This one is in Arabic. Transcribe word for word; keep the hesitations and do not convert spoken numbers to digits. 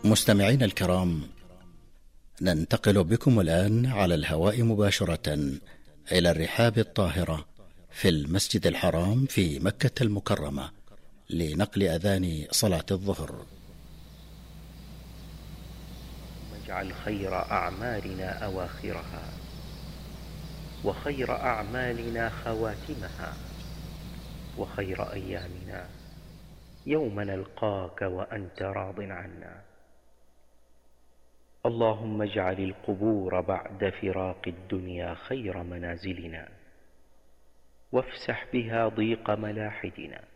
مستمعين الكرام، ننتقل بكم الآن على الهواء مباشرة إلى الرحاب الطاهرة في المسجد الحرام في مكة المكرمة لنقل أذان صلاة الظهر. واجعل خير أعمالنا أواخرها، وخير أعمالنا خواتمها، وخير أيامنا يوم نلقاك وأنت راض عنا. اللهم اجعل القبور بعد فراق الدنيا خير منازلنا، وافسح بها ضيق ملاحدنا.